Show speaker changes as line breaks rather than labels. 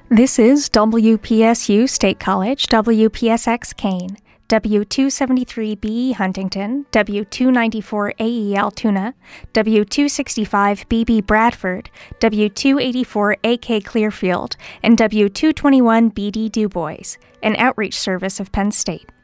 This is WPSU State College, WPSX Kane, W273B Huntington, W294AE Altoona, W265BB Bradford, W284AK Clearfield, and W221BD Du Bois, an outreach service of Penn State.